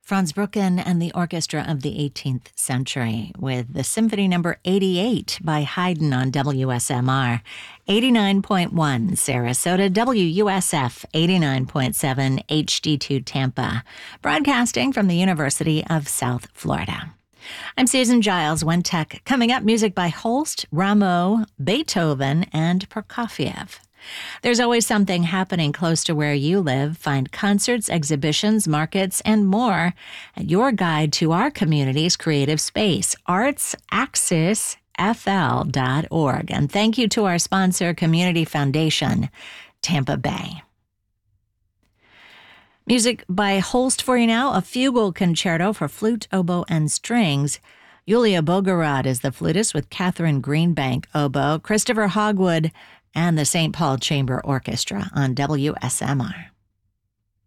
Franz Brucken and the Orchestra of the 18th Century with the Symphony Number 88 by Haydn on WSMR, 89.1 Sarasota, WUSF 89.7 HD2 Tampa, broadcasting from the University of South Florida. I'm Susan Giles, One Tech. Coming up, music by Holst, Rameau, Beethoven, and Prokofiev. There's always something happening close to where you live. Find concerts, exhibitions, markets, and more at your guide to our community's creative space, artsaccessfl.org. And thank you to our sponsor, Community Foundation, Tampa Bay. Music by Holst for you now, a fugal concerto for flute, oboe, and strings. Yulia Bogorod is the flutist with Catherine Greenbank, oboe, Christopher Hogwood, and the St. Paul Chamber Orchestra on WSMR.